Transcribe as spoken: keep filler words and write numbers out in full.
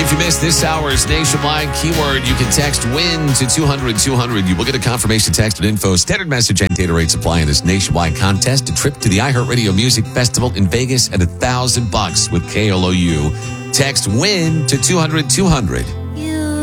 If you missed this hour's nationwide keyword, you can text WIN to two hundred two hundred. You will get a confirmation text with info, standard message, and data rate supply in this nationwide contest. A trip to the iHeartRadio Music Festival in Vegas at a thousand bucks with K L O U. Text WIN to two hundred two hundred.